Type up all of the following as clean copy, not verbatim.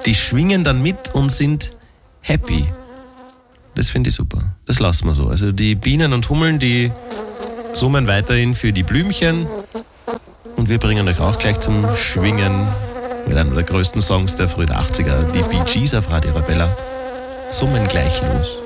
die schwingen dann mit und sind happy. Das finde ich super. Das lassen wir so. Also die Bienen und Hummeln, die summen weiterhin für die Blümchen. Und wir bringen euch auch gleich zum Schwingen mit einem der größten Songs der frühen 80er. Die Bee Gees auf Radio Arabella. Summen gleich los.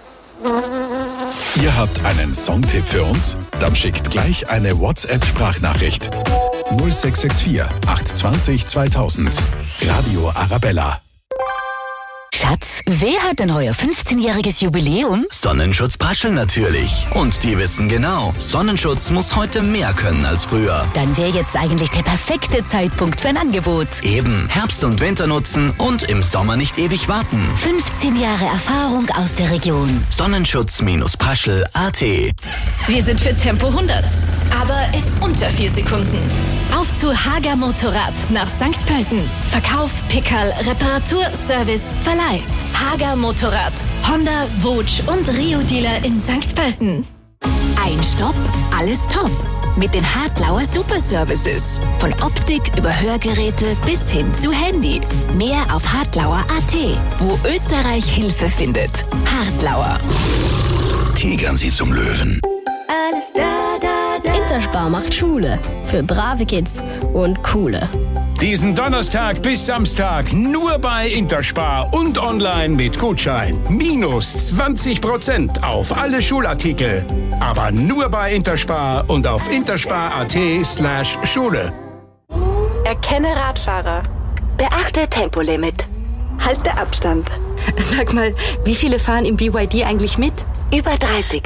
Ihr habt einen Songtipp für uns? Dann schickt gleich eine WhatsApp-Sprachnachricht. 0664 820 2000. Radio Arabella. Schatz, wer hat denn heuer 15-jähriges Jubiläum? Sonnenschutz Praschel natürlich. Und die wissen genau, Sonnenschutz muss heute mehr können als früher. Dann wäre jetzt eigentlich der perfekte Zeitpunkt für ein Angebot. Eben, Herbst und Winter nutzen und im Sommer nicht ewig warten. 15 Jahre Erfahrung aus der Region. Sonnenschutz-Praschel.at. Wir sind für Tempo 100, aber in unter 4 Sekunden. Auf zu Hager Motorrad nach St. Pölten. Verkauf, Pickerl, Reparatur, Service, Verleih. Hager Motorrad. Honda, Vogue und Rio-Dealer in St. Pölten. Ein Stopp, alles top. Mit den Hartlauer Super Services. Von Optik über Hörgeräte bis hin zu Handy. Mehr auf hartlauer.at, wo Österreich Hilfe findet. Hartlauer. Tigern Sie zum Löwen. Alles da. Interspar macht Schule. Für brave Kids und coole. Diesen Donnerstag bis Samstag nur bei Interspar und online mit Gutschein. Minus 20% auf alle Schulartikel. Aber nur bei Interspar und auf interspar.at/Schule. Erkenne Radfahrer. Beachte Tempolimit. Halte Abstand. Sag mal, wie viele fahren im BYD eigentlich mit? Über 30.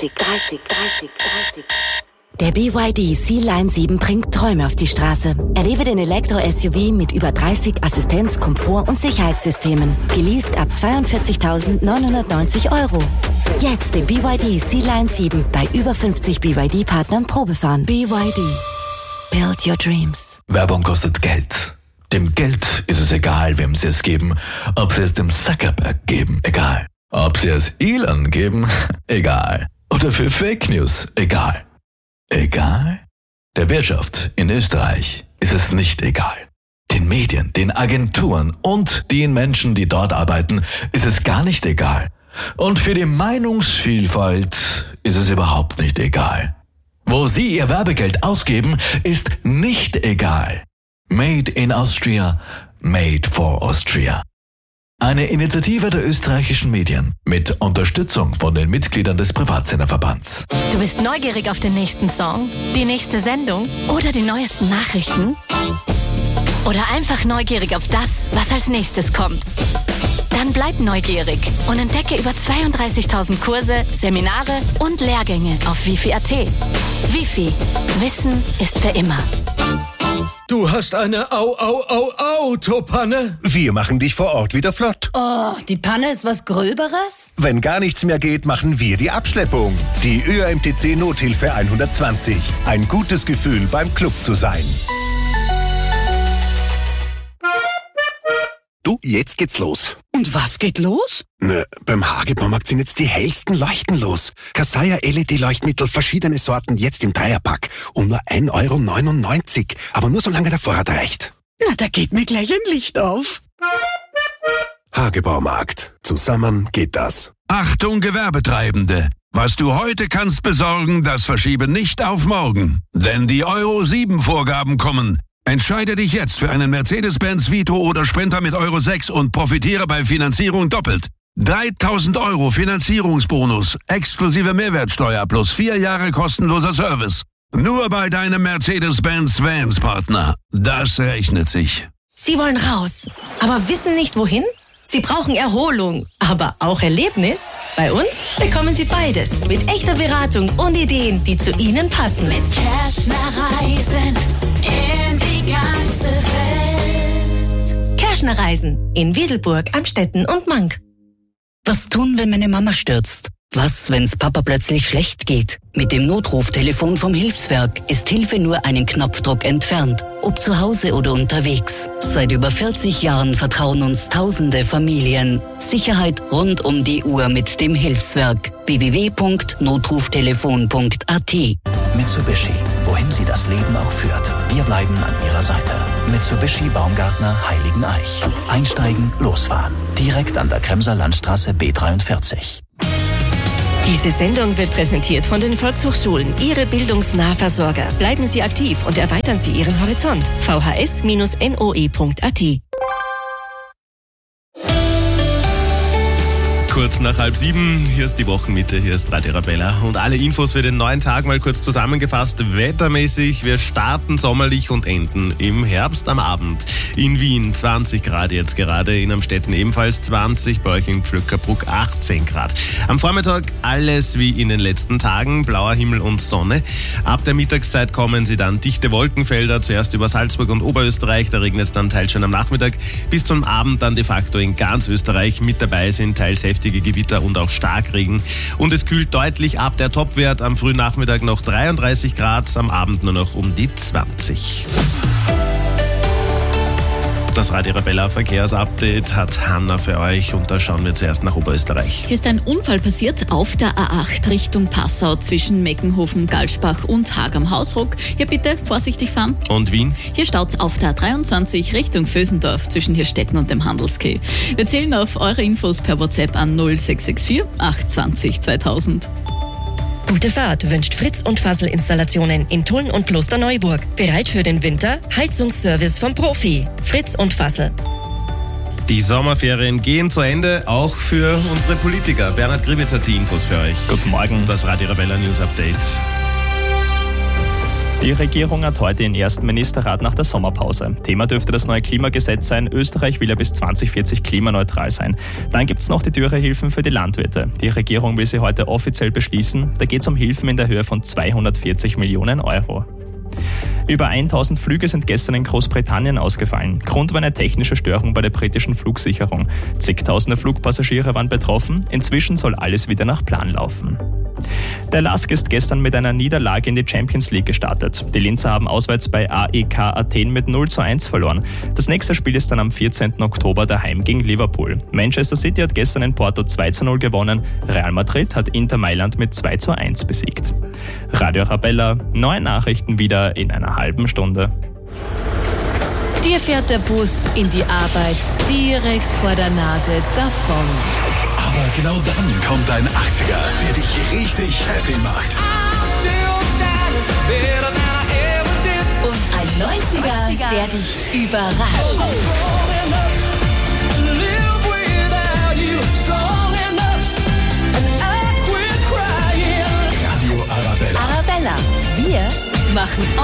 Der BYD Sea-Line 7 bringt Träume auf die Straße. Erlebe den Elektro-SUV mit über 30 Assistenz-, Komfort- und Sicherheitssystemen. Geleast ab 42.990 €. Jetzt den BYD Sea-Line 7 bei über 50 BYD-Partnern Probefahren. BYD. Build your dreams. Werbung kostet Geld. Dem Geld ist es egal, wem sie es geben. Ob sie es dem Zuckerberg geben, egal. Ob sie es Elon geben, egal. Oder für Fake News, egal. Egal? Der Wirtschaft in Österreich ist es nicht egal. Den Medien, den Agenturen und den Menschen, die dort arbeiten, ist es gar nicht egal. Und für die Meinungsvielfalt ist es überhaupt nicht egal. Wo sie ihr Werbegeld ausgeben, ist nicht egal. Made in Austria, made for Austria. Eine Initiative der österreichischen Medien mit Unterstützung von den Mitgliedern des Privatsenderverbands. Du bist neugierig auf den nächsten Song, die nächste Sendung oder die neuesten Nachrichten? Oder einfach neugierig auf das, was als nächstes kommt? Dann bleib neugierig und entdecke über 32.000 Kurse, Seminare und Lehrgänge auf Wifi.at. Wifi. Wissen ist für immer. Du hast eine Autopanne? Wir machen dich vor Ort wieder flott. Oh, die Panne ist was Gröberes? Wenn gar nichts mehr geht, machen wir die Abschleppung. Die ÖAMTC Nothilfe 120. Ein gutes Gefühl, beim Club zu sein. Du, jetzt geht's los. Und was geht los? Na, beim Hagebaumarkt sind jetzt die hellsten Leuchten los. Kasaya LED-Leuchtmittel, verschiedene Sorten, jetzt im Dreierpack. Um nur 1,99 €. Aber nur solange der Vorrat reicht. Na, da geht mir gleich ein Licht auf. Hagebaumarkt. Zusammen geht das. Achtung, Gewerbetreibende. Was du heute kannst besorgen, das verschiebe nicht auf morgen. Denn die Euro-7-Vorgaben kommen. Entscheide dich jetzt für einen Mercedes-Benz Vito oder Sprinter mit Euro 6 und profitiere bei Finanzierung doppelt. 3.000 € Finanzierungsbonus, exklusive Mehrwertsteuer plus 4 Jahre kostenloser Service. Nur bei deinem Mercedes-Benz Vans-Partner. Das rechnet sich. Sie wollen raus, aber wissen nicht wohin? Sie brauchen Erholung, aber auch Erlebnis? Bei uns bekommen Sie beides mit echter Beratung und Ideen, die zu Ihnen passen. Mit Kerschner Reisen in die ganze Welt. Kerschner Reisen in Wieselburg, Amstetten und Mank. Was tun, wenn meine Mama stürzt? Was, wenn's Papa plötzlich schlecht geht? Mit dem Notruftelefon vom Hilfswerk ist Hilfe nur einen Knopfdruck entfernt. Ob zu Hause oder unterwegs. Seit über 40 Jahren vertrauen uns tausende Familien. Sicherheit rund um die Uhr mit dem Hilfswerk. www.notruftelefon.at. Mitsubishi. wohin sie das Leben auch führt. Wir bleiben an Ihrer Seite. Mitsubishi Baumgartner Heiligeneich. Einsteigen, losfahren. Direkt an der Kremser Landstraße B43. Diese Sendung wird präsentiert von den Volkshochschulen, Ihre Bildungsnahversorger. Bleiben Sie aktiv und erweitern Sie Ihren Horizont. vhs-noe.at. Kurz nach 6:30, hier ist die Wochenmitte, hier ist Radio Arabella und alle Infos für den neuen Tag mal kurz zusammengefasst. Wettermäßig, wir starten sommerlich und enden im Herbst am Abend. In Wien 20 Grad jetzt gerade, in Amstetten ebenfalls 20, bei euch in Pflöckerbruck 18 Grad. Am Vormittag alles wie in den letzten Tagen, blauer Himmel und Sonne. Ab der Mittagszeit kommen sie dann dichte Wolkenfelder, zuerst über Salzburg und Oberösterreich, da regnet es dann teils schon am Nachmittag, bis zum Abend dann de facto in ganz Österreich. Mit dabei sind teils heftige Gewitter und auch Starkregen. Und es kühlt deutlich ab. Der Topwert am frühen Nachmittag noch 33 Grad, am Abend nur noch um die 20. Das Radio Arabella Verkehrsupdate hat Hanna für euch und da schauen wir zuerst nach Oberösterreich. Hier ist ein Unfall passiert auf der A8 Richtung Passau zwischen Meckenhofen, Galschbach und Haag am Hausruck. Hier bitte vorsichtig fahren. Und Wien? Hier staut's auf der A23 Richtung Vösendorf zwischen Hirstetten und dem Handelskeh. Wir zählen auf eure Infos per WhatsApp an 0664 820 2000. Gute Fahrt wünscht Fritz und Fassel Installationen in Tulln und Klosterneuburg. Bereit für den Winter? Heizungsservice vom Profi. Fritz und Fassel. Die Sommerferien gehen zu Ende, auch für unsere Politiker. Bernhard Gribitz hat die Infos für euch. Guten Morgen. Das Radio Arabella News Update. Die Regierung hat heute den ersten Ministerrat nach der Sommerpause. Thema dürfte das neue Klimagesetz sein. Österreich will ja bis 2040 klimaneutral sein. Dann gibt es noch die Dürrehilfen für die Landwirte. Die Regierung will sie heute offiziell beschließen. Da geht es um Hilfen in der Höhe von 240 Millionen Euro. Über 1000 Flüge sind gestern in Großbritannien ausgefallen. Grund war eine technische Störung bei der britischen Flugsicherung. Zigtausende Flugpassagiere waren betroffen. Inzwischen soll alles wieder nach Plan laufen. Der LASK ist gestern mit einer Niederlage in die Champions League gestartet. Die Linzer haben auswärts bei AEK Athen mit 0:1 verloren. Das nächste Spiel ist dann am 14. Oktober daheim gegen Liverpool. Manchester City hat gestern in Porto 2:0 gewonnen. Real Madrid hat Inter Mailand mit 2:1 besiegt. Radio Arabella, neue Nachrichten wieder in einer halben Stunde. Dir fährt der Bus in die Arbeit direkt vor der Nase davon. Aber genau dann kommt ein 80er, der dich richtig happy macht. Und ein 90er, der dich überrascht. Radio Arabella. Arabella, wir machen